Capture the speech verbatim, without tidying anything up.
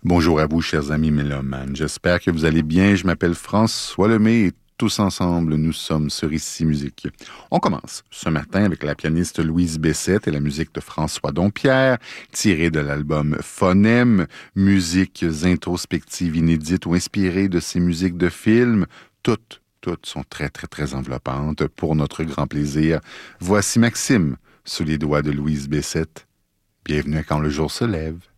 Bonjour à vous, chers amis mélomanes. J'espère que vous allez bien. Je m'appelle François Lemay et tous ensemble, nous sommes sur Ici Musique. On commence ce matin avec la pianiste Louise Bessette et la musique de François Dompierre, tirée de l'album Phonème, musiques introspectives inédites ou inspirées de ces musiques de films. Toutes, toutes sont très, très, très enveloppantes pour notre grand plaisir. Voici Maxime, sous les doigts de Louise Bessette. Bienvenue à Quand le jour se lève.